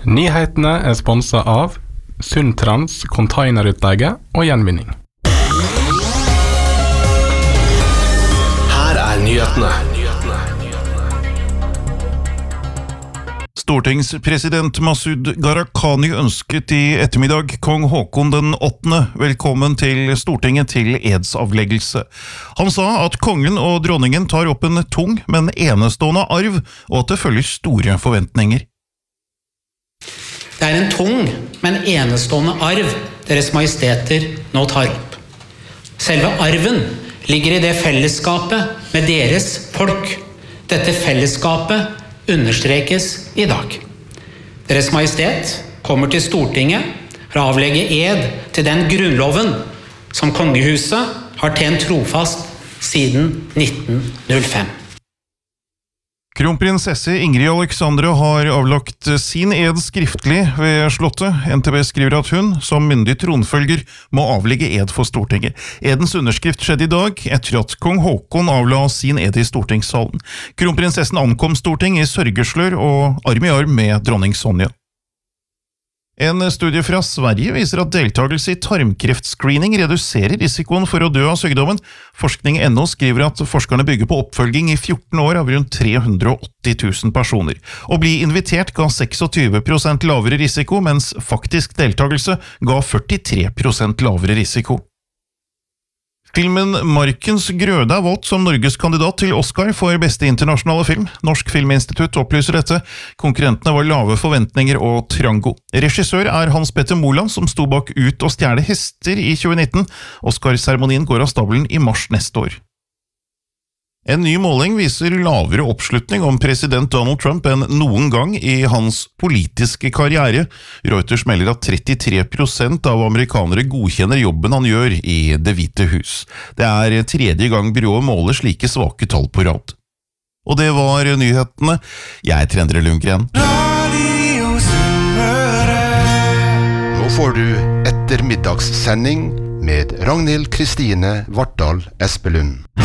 Nyhetene er sponset av Sundtrans containerutleie og gjenvinning. Her er nyhetene. Stortingspresident Masud Gharahkhani ønsket i ettermiddag kong Håkon den 8. velkommen til Stortinget til edsavleggelse. Han sa at kongen og dronningen tar opp en tung, men enestående arv, og at det følger store forventninger. Det er en tung, men enestående arv Deres Majesteter nå tar opp. Selve arven ligger i det fellesskapet med deres folk. Dette fellesskapet understrekes i dag. Deres Majestet kommer til Stortinget for å avlegge ed til den grunnloven som kongehuset har tjent trofast siden 1905. Kronprinsesse Ingrid Alexandra har avlagt sin ed skriftlig ved slottet. NTB skriver at hun, som myndig tronfølger, må avlegge ed for Stortinget. Edens underskrift skjedde i dag etter at kong Håkon avla sin ed i stortingssalen. Kronprinsessen ankom Stortinget i sørgeslør og arm i arm med dronning Sonja. En studie fra Sverige viser at deltakelse i tarmkreftscreening reduserer risikoen for å dø av sykdommen. Forskning.no skriver at forskerne bygger på oppfølging i 14 år av rundt 380 000 personer. Å bli invitert ga 26% lavere risiko, mens faktisk deltakelse ga 43% lavere risiko. Filmen Markens Grøde er valgt som Norges kandidat til Oscar for beste internasjonale film. Norsk Filminstitutt opplyser dette. Konkurrentene var lave forventninger og Trango. Regissør er Hans Petter Moland, som sto bak Ut og stjele hester i 2019. Oscar-seremonien går av stabelen i mars neste år. En ny måling viser lavere oppslutning om president Donald Trump enn noen gang i hans politiske karriere. Reuters melder at 33% av amerikanere godkjenner jobben han gjør i Det hvite hus. Det er tredje gang byrået måler slike svake tall på rad. Og det var nyhetene. Jeg er Endre Lundgren. Nå får du ettermiddagssending med Ragnhild Kristine Vartdal Espelund.